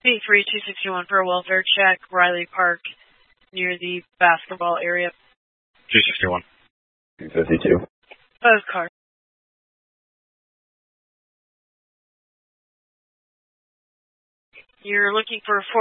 B3261 for a welfare check, Riley Park, near the basketball area. 261. 252. Both cars. You're looking for a